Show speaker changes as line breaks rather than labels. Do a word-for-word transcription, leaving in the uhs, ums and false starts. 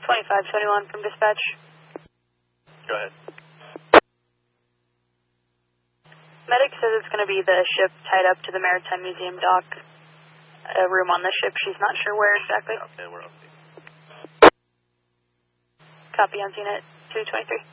twenty-five twenty-one from dispatch.
Go ahead.
Medic says it's going to be the ship tied up to the Maritime Museum dock. A room on the ship. She's not sure where exactly.
Okay, we're okay.
Copy on unit two twenty-three.